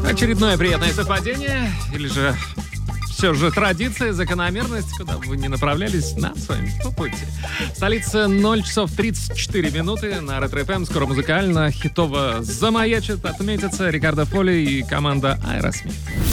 Очередное приятное совпадение, или же все же традиция, закономерность, куда бы вы ни направлялись, нам с вами по пути. Столица 0 часов 34 минуты на Ретро-ФМ. Скоро музыкально, хитово замаячит, отметится Рикардо Фолли и команда Aerosmith.